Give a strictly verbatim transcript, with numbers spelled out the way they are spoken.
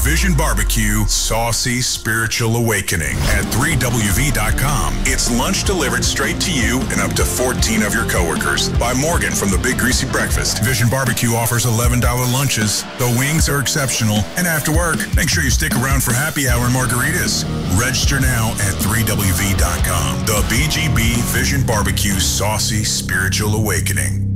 Vision Barbecue Saucy Spiritual Awakening at three W V dot com. It's lunch delivered straight to you and up to fourteen of your coworkers by Morgan from the Big Greasy Breakfast. Vision Barbecue offers eleven dollar lunches. The wings are exceptional. And after work, make sure you stick around for happy hour and margaritas. Register now at three W V dot com. The B G B Vision Barbecue Saucy Spiritual Awakening.